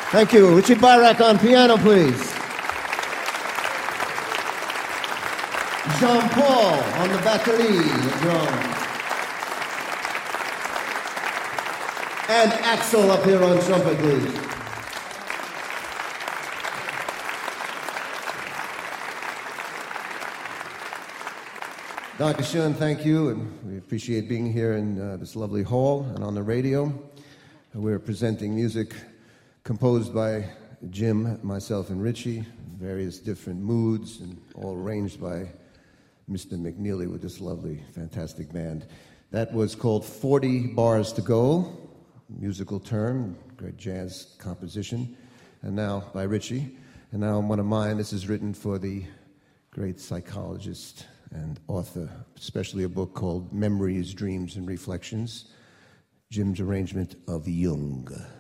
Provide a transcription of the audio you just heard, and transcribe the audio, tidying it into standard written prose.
Thank you. Richie Barak on piano, please. Jean-Paul on the batterie, the drums. And Axel up here on trumpet, please. Dr. Schoen, thank you, and we appreciate being here in this lovely hall and on the radio. We're presenting music composed by Jim, myself, and Richie, various different moods, and all arranged by Mr. McNeely with this lovely, fantastic band. That was called 40 Bars to Go, musical term, great jazz composition, and now by Richie. And now one of mine, this is written for the great psychologist and author, especially a book called Memories, Dreams, and Reflections, Jim's arrangement of Jung.